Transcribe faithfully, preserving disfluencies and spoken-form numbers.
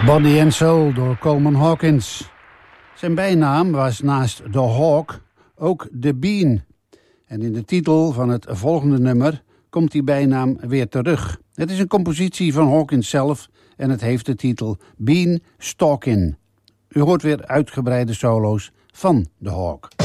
Body and Soul door Coleman Hawkins. Zijn bijnaam was naast The Hawk ook The Bean. En in de titel van het volgende nummer komt die bijnaam weer terug. Het is een compositie van Hawkins zelf en het heeft de titel Bean Stalkin'. U hoort weer uitgebreide solo's van The Hawk.